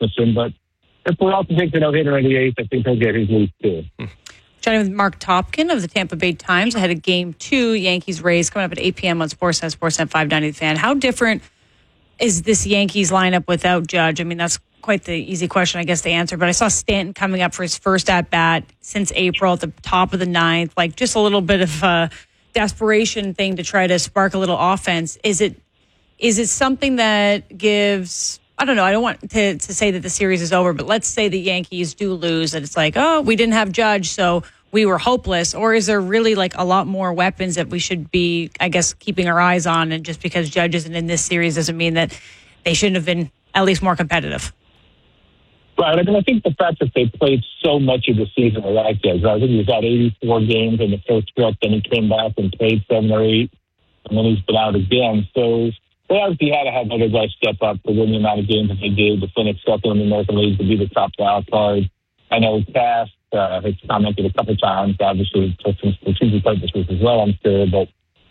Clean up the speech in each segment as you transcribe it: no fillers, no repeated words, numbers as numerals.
Rasmussen. But if we also take the no-hitter in the eighth, I think he'll get his lead too. Chatting with Mark Topkin of the Tampa Bay Times ahead of Game 2, Yankees-Rays, coming up at 8 p.m. on Sportsnet 590 The Fan. How different is this Yankees lineup without Judge? I mean, that's quite the easy question, I guess, to answer. But I saw Stanton coming up for his first at-bat since April at the top of the ninth. Like, just a little bit of a desperation thing to try to spark a little offense. Is it something that gives... I don't know. I don't want to say that the series is over, but let's say the Yankees do lose and it's like, oh, we didn't have Judge, so we were hopeless. Or is there really like a lot more weapons that we should be, I guess, keeping our eyes on? And just because Judge isn't in this series doesn't mean that they shouldn't have been at least more competitive. Right. I mean, I think the fact that they played so much of the season like Judge, I think he's got 84 games in the first stretch, then he came back and played 7 or 8, and then he's been out again. So they obviously had to have other guys step up to win the amount of games that they did to finish second in the American League, to be the top wild card. I know Cass has commented a couple times, obviously, for some strategic purposes as well, I'm sure, but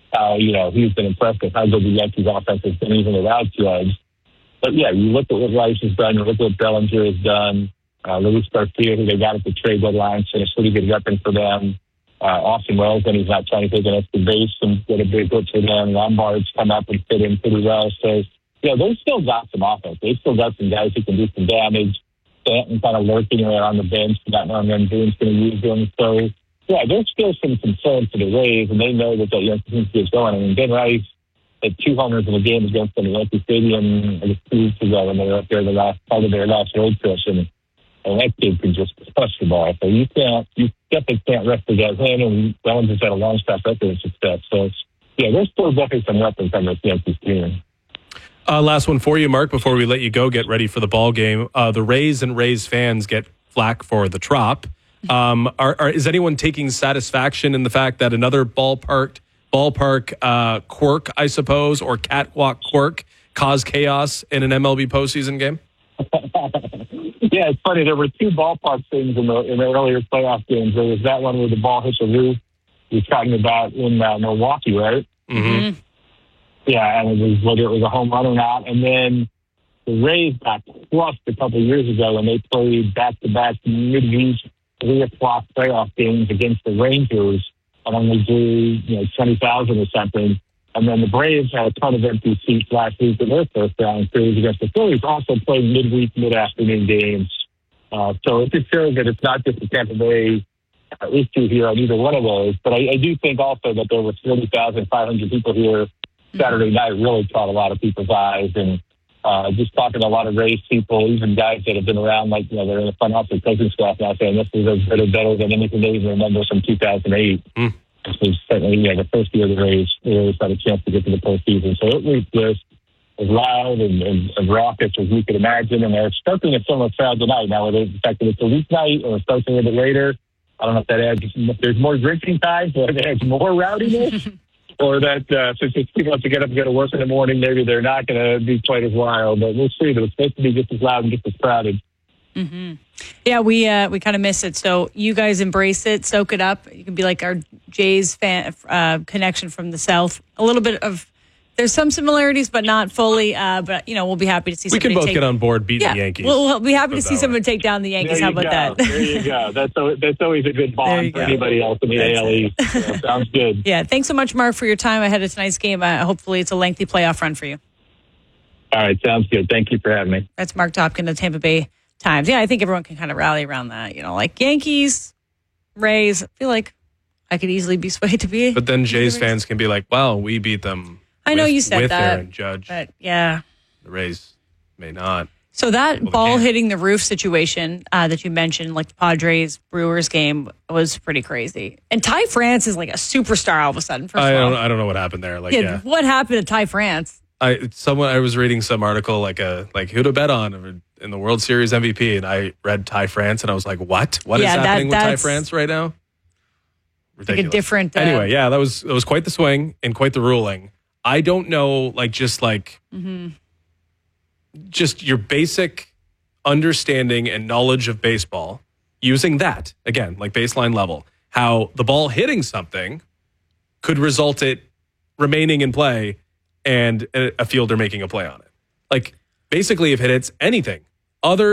he's been impressed with how good the Yankees offense has been even without Judge. But yeah, you look at what Rice has done, you look at what Bellinger has done, Luis Garcia, who they got at the trade deadline, finished pretty good weapon for them. Austin Wells, when he's not trying to take an extra base and get a big hit for them. Lombard's come up and fit in pretty well. So, they've still got some offense. They've still got some guys who can do some damage. Stanton kind of lurking there on the bench, not knowing when Boone's going to use them. So, there's still some concern for the Rays, and they know that Yankee team is going. I mean, Ben Rice had 2 homers in the game against them at Yankee Stadium, I guess 2 weeks ago, when they were up there the last part of their last road trip. And that kid can just push the ball. So you definitely can't rest the guy's hand, and Wellens has had a long stop record of success. So, there's still definitely some weapons on this Yankees team. Last one for you, Mark, before we let you go get ready for the ball game. The Rays and Rays fans get flack for the Trop. Is anyone taking satisfaction in the fact that another ballpark quirk, I suppose, or catwalk quirk caused chaos in an MLB postseason game? Yeah, it's funny. There were 2 ballpark things in the earlier playoff games. There was that one where the ball hit the roof. You're talking about in Milwaukee, right? Mm-hmm. Yeah, and it was whether it was a home run or not. And then the Rays got crushed a couple of years ago when they played back-to-back midweek 3 o'clock playoff games against the Rangers, and only drew 20,000 or something. And then the Braves had a ton of empty seats last week in their first round series against the Phillies, also played midweek, mid-afternoon games. So it just shows that it's not just the Tampa Bay issue here on either one of those. But I do think also that there were 30,500 people here Saturday night really caught a lot of people's eyes. And just talking to a lot of Rays people, even guys that have been around, like, they're in the front office coaching staff now, saying this is better than anything they even remember from 2008. This was certainly, the first year of the Rays, they always had a chance to get to the postseason. So it was just as loud and raucous as we could imagine. And they're expecting a similar crowd tonight. Now, whether the fact that it's a weeknight or it's starting a little bit later, I don't know if that adds, if there's more drinking time, or it adds more rowdiness, or that since people have to get up and go to work in the morning, maybe they're not going to be quite as wild. But we'll see. But it's supposed to be just as loud and just as crowded. Mm-hmm. Yeah, we kind of miss it. So you guys embrace it, soak it up. You can be like our Jays fan connection from the South. A little bit of, there's some similarities, but not fully. But we'll be happy to see. We can both get on board beating the Yankees. We'll be happy to see someone take down the Yankees. How about that? There you go. That's always a good bond for anybody else in the AL East. Sounds good. Yeah. Thanks so much, Mark, for your time ahead of tonight's game. Hopefully, it's a lengthy playoff run for you. All right. Sounds good. Thank you for having me. That's Mark Topkin of Tampa Bay Times. Yeah, I think everyone can kind of rally around that. Like Yankees, Rays. I feel like I could easily be swayed to be. But then Jays fans can be like, "Well, we beat them." I know you said that, Aaron Judge, but yeah, the Rays may not. So that ball hitting the roof situation that you mentioned, like the Padres Brewers game, was pretty crazy. And Ty France is like a superstar all of a sudden. I don't know what happened there. What happened to Ty France? I was reading some article like who to bet on in the World Series MVP, and I read Ty France, and I was like, what? What is happening with Ty France right now? Ridiculous. Like a different. Anyway, yeah, that was quite the swing and quite the ruling. I don't know, just your basic understanding and knowledge of baseball, using that again, like baseline level, how the ball hitting something could result it remaining in play and a fielder making a play on it. Like basically, if it hits anything other